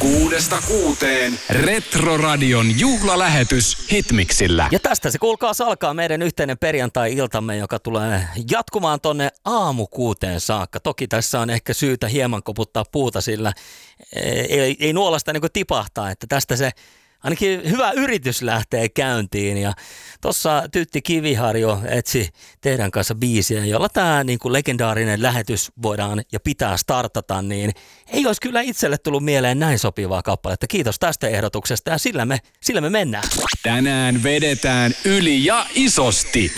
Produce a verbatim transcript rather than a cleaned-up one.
Kuudesta kuuteen Retroradion juhlalähetys Hitmixillä. Ja tästä se kuulkaas alkaa meidän yhteinen perjantai-iltamme, joka tulee jatkumaan tonne aamukuuteen saakka. Toki tässä on ehkä syytä hieman koputtaa puuta, sillä ei, ei nuolasta niin kuin tipahtaa, että tästä se ainakin hyvä yritys lähtee käyntiin. Ja tuossa Tytti Kiviharjo etsi teidän kanssa biisiä, jolla tämä niin kuin legendaarinen lähetys voidaan ja pitää startata, niin ei olisi kyllä itselle tullut mieleen näin sopivaa kappaletta. Kiitos tästä ehdotuksesta ja sillä me, sillä me mennään. Tänään vedetään yli ja isosti.